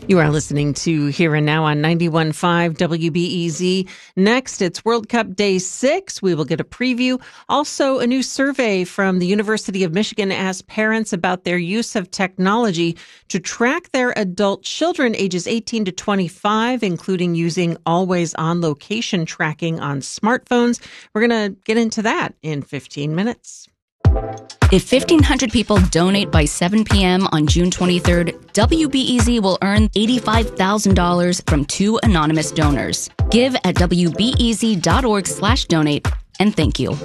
You are listening to Here and Now on 91.5 WBEZ. Next, it's World Cup Day 6. We will get a preview. Also, a new survey from the University of Michigan asked parents about their use of technology to track their adult children ages 18 to 25, including using always-on location tracking on smartphones. We're going to get into that in 15 minutes. If 1,500 people donate by 7 p.m. on June 23rd, WBEZ will earn $85,000 from 2 anonymous donors. Give at wbez.org/donate, and thank you.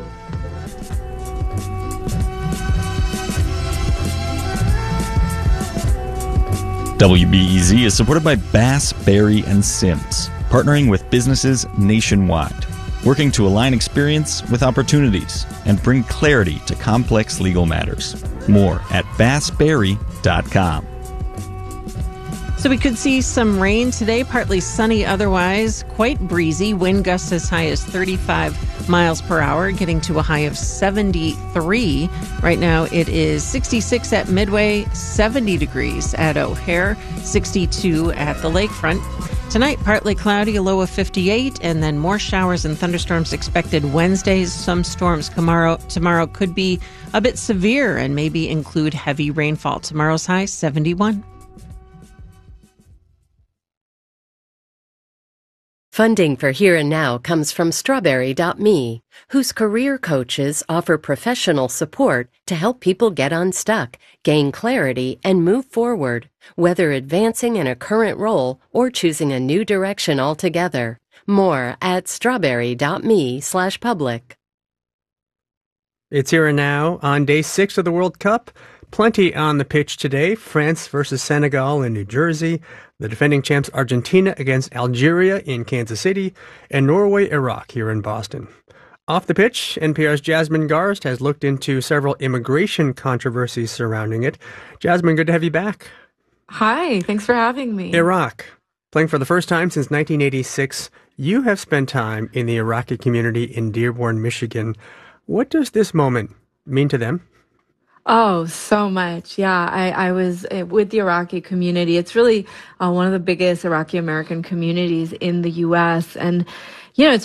WBEZ is supported by Bass, Berry & Sims, partnering with businesses nationwide, working to align experience with opportunities and bring clarity to complex legal matters. More at bassberry.com. So we could see some rain today, partly sunny, otherwise quite breezy. Wind gusts as high as 35 miles per hour, getting to a high of 73. Right now it is 66 at Midway, 70 degrees at O'Hare, 62 at the lakefront. Tonight, partly cloudy, a low of 58, and then more showers and thunderstorms expected Wednesday. Some storms tomorrow could be a bit severe and maybe include heavy rainfall. Tomorrow's high, 71. Funding for Here and Now comes from Strawberry.me, whose career coaches offer professional support to help people get unstuck, gain clarity, and move forward, whether advancing in a current role or choosing a new direction altogether. More at strawberry.me/public. It's Here and Now on day 6 of the World Cup. Plenty on the pitch today. France versus Senegal in New Jersey, the defending champs Argentina against Algeria in Kansas City, and Norway-Iraq here in Boston. Off the pitch, NPR's Jasmine Garsd has looked into several immigration controversies surrounding it. Jasmine, good to have you back. Hi, thanks for having me. Iraq. Playing for the first time since 1986, you have spent time in the Iraqi community in Dearborn, Michigan. What does this moment mean to them? Oh, so much. Yeah, I was with the Iraqi community. It's really one of the biggest Iraqi American communities in the U.S. And, you know, it's